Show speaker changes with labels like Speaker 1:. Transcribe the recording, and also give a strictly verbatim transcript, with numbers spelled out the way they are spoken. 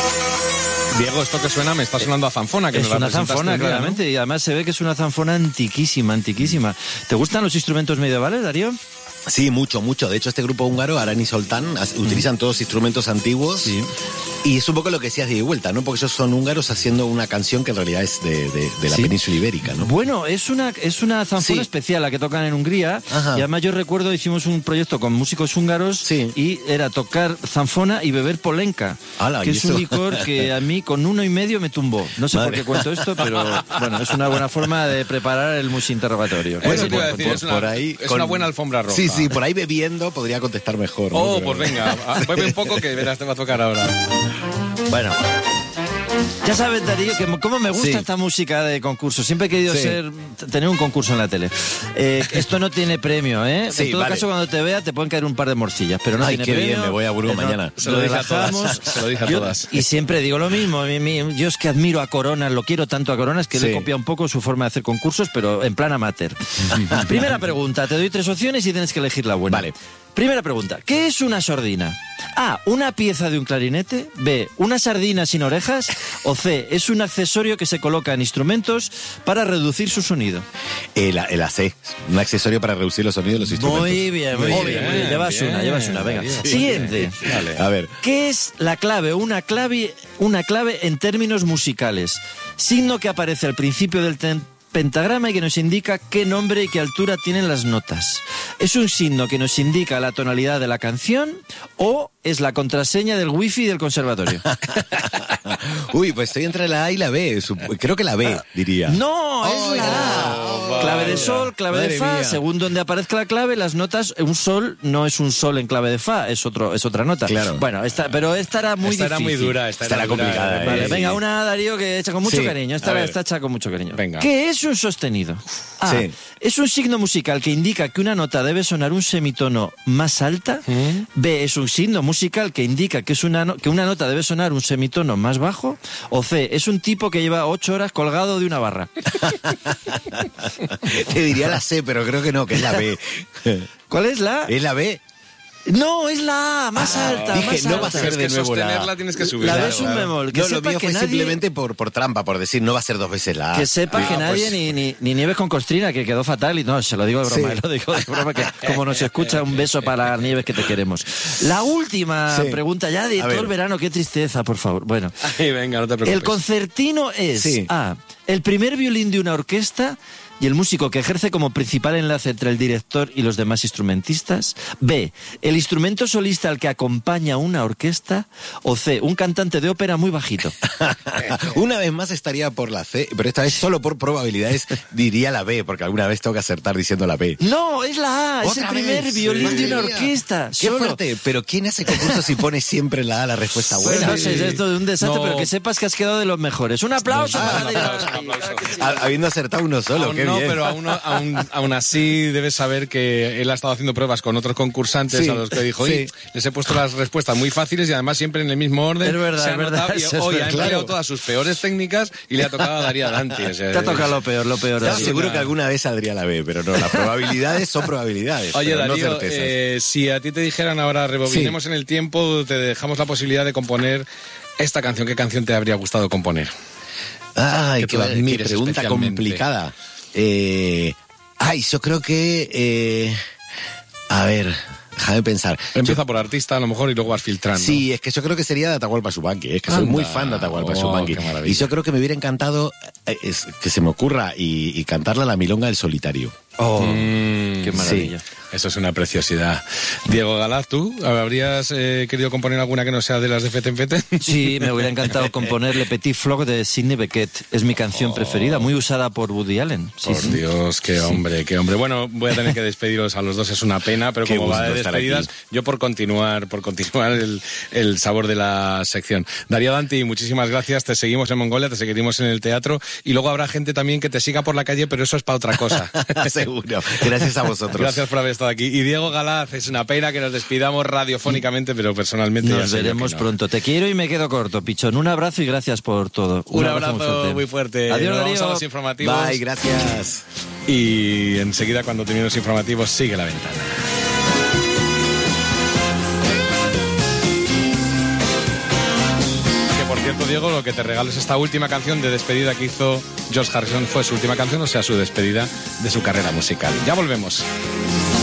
Speaker 1: Diego, esto que suena me está sonando a zanfona. Que
Speaker 2: es
Speaker 1: me
Speaker 2: una zanfona, día, claramente, ¿no? Y además se ve que es una zanfona antiquísima, antiquísima. ¿Te gustan los instrumentos medievales, Darío?
Speaker 3: Sí, mucho, mucho. De hecho, este grupo húngaro, Arany Soltán, mm. utilizan todos instrumentos antiguos. Sí. Y es un poco lo que decías de ida y vuelta, ¿no? Porque ellos son húngaros haciendo una canción que en realidad es de, de, de la ¿Sí? península ibérica, ¿no?
Speaker 2: Bueno, es una, es una zanfona sí. especial la que tocan en Hungría. Ajá. Y además yo recuerdo, hicimos un proyecto con músicos húngaros sí. y era tocar zanfona y beber polenka,
Speaker 3: Ala,
Speaker 2: que es
Speaker 3: eso?
Speaker 2: un licor que a mí con uno y medio me tumbó. No sé Madre. por qué cuento esto, pero bueno, es una buena forma de preparar el musinterrogatorio.
Speaker 1: Bueno,
Speaker 2: bueno,
Speaker 1: por, decir, por, es, una, por ahí, es con... una buena alfombra roja.
Speaker 3: Sí, sí, por ahí bebiendo podría contestar mejor.
Speaker 1: Oh,
Speaker 3: ¿no? Pero...
Speaker 1: pues venga, bebe un poco que verás, te va a tocar ahora.
Speaker 2: Bueno, ya sabes, Darío, que cómo me gusta sí. esta música de concurso. Siempre he querido sí. ser tener un concurso en la tele. Eh, esto no tiene premio, ¿eh? Sí, en todo vale. caso, cuando te vea, te pueden caer un par de morcillas, pero no
Speaker 3: Ay,
Speaker 2: tiene
Speaker 3: qué
Speaker 2: premio.
Speaker 3: Bien, me voy a Burgos eh, mañana.
Speaker 2: No,
Speaker 1: se lo, lo dije a todas. Se lo dije a
Speaker 2: yo,
Speaker 1: todas.
Speaker 2: Y siempre digo lo mismo. Mi, mi, yo es que admiro a Corona, lo quiero tanto a Corona, es que sí. le he copiado un poco su forma de hacer concursos, pero en plan amateur. Primera pregunta, te doy tres opciones y tienes que elegir la buena.
Speaker 3: Vale.
Speaker 2: Primera pregunta, ¿qué es una sordina? A, una pieza de un clarinete. B, una sardina sin orejas. O C, es un accesorio que se coloca en instrumentos para reducir su sonido.
Speaker 3: El, el A C, un accesorio para reducir los sonidos de los instrumentos.
Speaker 2: Muy bien, muy, muy bien, bien, bien. Llevas bien, una, llevas una, venga. Bien, Siguiente.
Speaker 3: Bien. Vale, a ver.
Speaker 2: ¿Qué es la clave? Una clave, una clave en términos musicales. Signo que aparece al principio del ten pentagrama y que nos indica qué nombre y qué altura tienen las notas. ¿Es un signo que nos indica la tonalidad de la canción o es la contraseña del wifi del conservatorio?
Speaker 3: Uy, pues estoy entre la A y la B. Creo que la B, diría.
Speaker 2: No,
Speaker 3: oh,
Speaker 2: es la A. Oh, clave de sol, clave Madre de fa. Mía. Según donde aparezca la clave, las notas, un sol no es un sol en clave de fa, es otro, es otra nota.
Speaker 3: Claro.
Speaker 2: Bueno, esta, pero esta era muy
Speaker 1: esta
Speaker 2: difícil.
Speaker 1: Era muy dura, esta,
Speaker 3: esta era, era dura,
Speaker 1: complicada.
Speaker 3: Eh,
Speaker 2: vale,
Speaker 3: sí.
Speaker 2: venga, una, Darío, que hecha con mucho
Speaker 3: sí.
Speaker 2: cariño. Esta está hecha con mucho cariño.
Speaker 1: Venga.
Speaker 2: ¿Qué es un sostenido? A. Sí. Es un signo musical que indica que una nota debe sonar un semitono más alta. ¿Mm? B. Es un signo musical que indica que, es una no que una nota debe sonar un semitono más bajo. O C. Es un tipo que lleva ocho horas colgado de una barra.
Speaker 3: Te diría la C, pero creo que no, que es la B.
Speaker 2: ¿Cuál es la?
Speaker 3: Es la B.
Speaker 2: No, es la A, más ah, alta,
Speaker 3: dije,
Speaker 2: más
Speaker 3: no
Speaker 2: alta.
Speaker 3: va a ser de nuevo
Speaker 1: sostenerla,
Speaker 3: la A.
Speaker 1: Tienes que subir.
Speaker 2: La
Speaker 1: claro,
Speaker 2: B es un
Speaker 1: claro.
Speaker 2: bemol. Que
Speaker 3: no, lo mío
Speaker 2: que
Speaker 3: fue
Speaker 2: nadie...
Speaker 3: simplemente por, por trampa, por decir, no va a ser dos veces la A.
Speaker 2: Que sepa
Speaker 3: ah,
Speaker 2: que nadie,
Speaker 3: pues...
Speaker 2: ni, ni, ni Nieves con Costrina, que quedó fatal, y no, se lo digo de broma, sí. lo digo de broma, que como nos escucha, un beso para Nieves, que te queremos. La última sí. pregunta, ya de a todo ver. el verano, qué tristeza, por favor. Bueno,
Speaker 1: Ay, venga, no te preocupes.
Speaker 2: El concertino es sí. A, el primer violín de una orquesta y el músico que ejerce como principal enlace entre el director y los demás instrumentistas. B, el instrumento solista al que acompaña una orquesta. O C, un cantante de ópera muy bajito.
Speaker 3: Una vez más estaría por la C, pero esta vez solo por probabilidades diría la B, porque alguna vez tengo que acertar diciendo la B.
Speaker 2: No, es la A, es el primer vez? violín de una orquesta.
Speaker 3: Qué solo. fuerte, pero ¿quién hace concurso si pone siempre la A la respuesta buena?
Speaker 2: Pues no sé, es esto de un desastre, no. pero que sepas que has quedado de los mejores. Un aplauso.
Speaker 1: Ah,
Speaker 2: para
Speaker 1: un aplauso, un aplauso.
Speaker 3: Habiendo acertado uno solo,
Speaker 1: aún
Speaker 3: qué
Speaker 1: no,
Speaker 3: bien.
Speaker 1: pero aún, aún, aún así debes saber que él ha estado haciendo pruebas con otros concursantes sí, a los que dijo, sí. les he puesto las respuestas muy fáciles y además siempre en el mismo orden.
Speaker 2: Es verdad,
Speaker 1: se ha
Speaker 2: es verdad.
Speaker 1: Y
Speaker 2: es
Speaker 1: hoy
Speaker 2: verdad,
Speaker 1: ha empleado claro. todas sus peores técnicas y le ha tocado a Darío Dante. O sea,
Speaker 2: te ha tocado lo peor, lo peor.
Speaker 3: Estaba seguro que alguna vez saldría la B, pero no, las probabilidades son probabilidades.
Speaker 1: Oye,
Speaker 3: pero
Speaker 1: Darío,
Speaker 3: no
Speaker 1: eh, si a ti te dijeran ahora rebobinemos sí. en el tiempo, te dejamos la posibilidad de componer esta canción, ¿qué canción te habría gustado componer?
Speaker 3: Ay, qué, qué, qué pregunta complicada. Eh, ay, yo creo que... Eh, a ver, déjame pensar.
Speaker 1: Empieza
Speaker 3: yo,
Speaker 1: por artista a lo mejor y luego vas filtrando.
Speaker 3: Sí, es que yo creo que sería de Atahualpa Yupanqui. Es que
Speaker 1: Anda.
Speaker 3: soy muy fan de Atahualpa
Speaker 1: oh,
Speaker 3: Yupanqui. Y yo creo que me hubiera encantado eh, es, que se me ocurra y, y cantarla la milonga del solitario.
Speaker 2: Oh, mm, qué maravilla.
Speaker 1: Sí. Eso es una preciosidad. Diego Galaz, ¿tú habrías eh, querido componer alguna que no sea de las de Fete en Fete?
Speaker 2: Sí, me hubiera encantado componer Le Petit Flock de Sidney Bechet. Es mi canción oh. preferida, muy usada por Woody Allen. Sí,
Speaker 1: por
Speaker 2: sí.
Speaker 1: Dios, qué hombre, sí. qué hombre. Bueno, voy a tener que despediros a los dos, es una pena, pero qué como va de despedidas, yo por continuar, por continuar el, el sabor de la sección. Darío Dante, muchísimas gracias, te seguimos en Mongolia, te seguiremos en el teatro y luego habrá gente también que te siga por la calle, pero eso es para otra cosa.
Speaker 3: Seguro. Gracias a vosotros.
Speaker 1: Gracias por haber estado aquí. Y Diego Galaz, es una pena que nos despidamos radiofónicamente, pero personalmente
Speaker 2: nos
Speaker 1: ya
Speaker 2: veremos
Speaker 1: no.
Speaker 2: pronto. Te quiero y me quedo corto, Pichón. Un abrazo y gracias por todo.
Speaker 1: Un, Un abrazo, abrazo muy, fuerte. muy fuerte.
Speaker 2: Adiós,
Speaker 1: nos
Speaker 2: Darío.
Speaker 1: vamos a los informativos.
Speaker 3: Bye, gracias.
Speaker 1: Y enseguida, cuando termine los informativos, sigue La Ventana. cierto, Diego, lo que te regalo es esta última canción de despedida que hizo George Harrison. Fue su última canción, o sea, su despedida de su carrera musical. Ya volvemos.